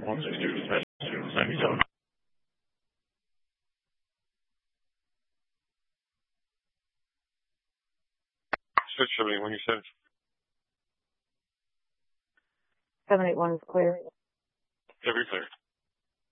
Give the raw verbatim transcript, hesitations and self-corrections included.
one six two, dispatch ninety-seven. Switch seven eight one, you said? seven eight one is clear. Every clear.